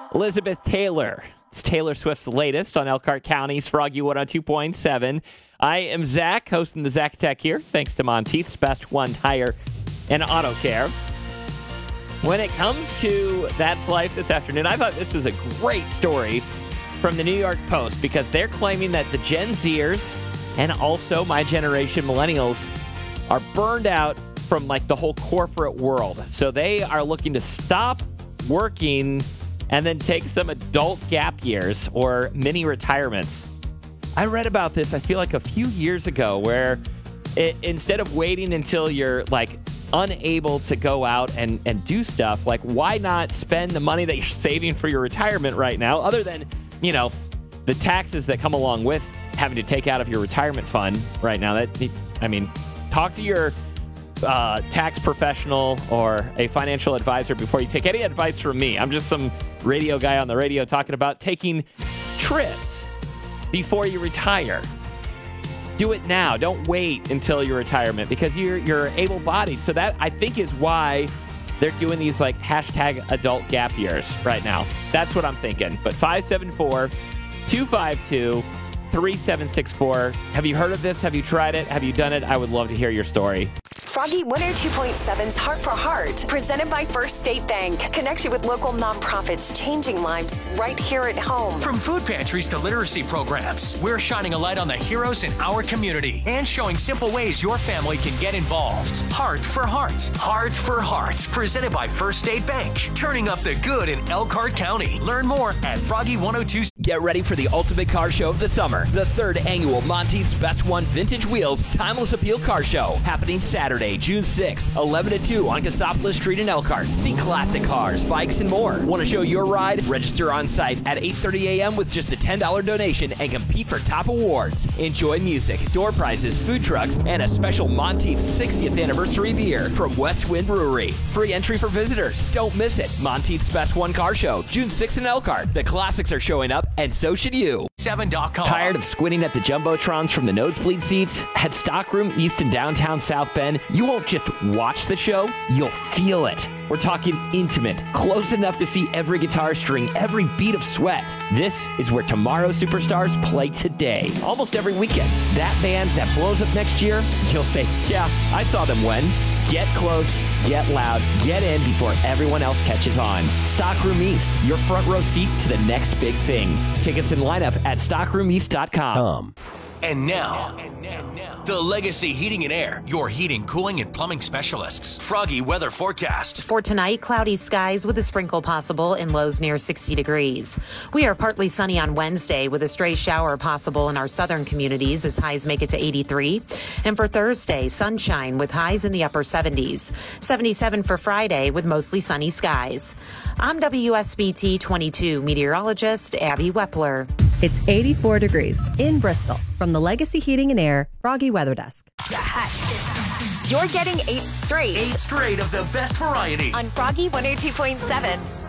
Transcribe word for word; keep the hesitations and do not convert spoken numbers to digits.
Elizabeth Taylor. It's Taylor Swift's latest on Elkhart County's Froggy one oh two point seven. I am Zach, hosting the Zach Tech here, thanks to Monteith's Best One Tire and Auto Care. When it comes to That's Life this afternoon, I thought this was a great story from the New York Post because they're claiming that the Gen Zers and also my generation millennials are burned out from like the whole corporate world. So they are looking to stop working and then take some adult gap years or mini retirements. I read about this, I feel like a few years ago, where it, instead of waiting until you're like unable to go out and, and do stuff, like why not spend the money that you're saving for your retirement right now, other than, you know, the taxes that come along with having to take out of your retirement fund right now. That, I mean, talk to your uh, tax professional or a financial advisor before you take any advice from me. I'm just some radio guy on the radio talking about taking trips before you retire. Do it now. Don't wait until your retirement because you're you're able-bodied. So that, I think, is why they're doing these like hashtag adult gap years right now. That's what I'm thinking. But five seven four, two five two, three seven six four. Have you heard of this? Have you tried it? Have you done it? I would love to hear your story. Froggy one oh two point seven's Heart for Heart, presented by First State Bank. Connection with local nonprofits, changing lives right here at home. From food pantries to literacy programs, we're shining a light on the heroes in our community and showing simple ways your family can get involved. Heart for Heart. Heart for Heart, presented by First State Bank. Turning up the good in Elkhart County. Learn more at Froggy one oh two. Get ready for the ultimate car show of the summer. The third annual Monteith's Best One Vintage Wheels Timeless Appeal Car Show, happening Saturday, June sixth, eleven to two on Cassopolis Street in Elkhart. See classic cars, bikes, and more. Want to show your ride? Register on site at eight thirty a.m. with just a ten dollars donation and compete for top awards. Enjoy music, door prizes, food trucks, and a special Monteith's sixtieth anniversary beer from West Wind Brewery. Free entry for visitors. Don't miss it. Monteith's Best One Car Show, June sixth in Elkhart. The classics are showing up, and so should you. seven dot com. Tired of squinting at the Jumbotrons from the nosebleed seats? At Stockroom East in downtown South Bend, you won't just watch the show, you'll feel it. We're talking intimate, close enough to see every guitar string, every beat of sweat. This is where tomorrow's superstars play today, almost every weekend. That band that blows up next year, you'll say, yeah, I saw them when. Get close, get loud, get in before everyone else catches on. Stockroom East, your front row seat to the next big thing. Tickets and lineup at stockroom east dot com. Um. And now, and now, the Legacy Heating and Air, your heating, cooling, and plumbing specialists. Froggy weather forecast. For tonight, cloudy skies with a sprinkle possible in lows near sixty degrees. We are partly sunny on Wednesday with a stray shower possible in our southern communities as highs make it to eighty-three. And for Thursday, sunshine with highs in the upper seventies. seventy-seven for Friday with mostly sunny skies. I'm W S B T twenty-two meteorologist Abby Wepler. It's eighty-four degrees in Bristol. From the Legacy Heating and Air Froggy Weather Desk. You're getting eight straight. Eight straight of the best variety. On Froggy one oh two point seven.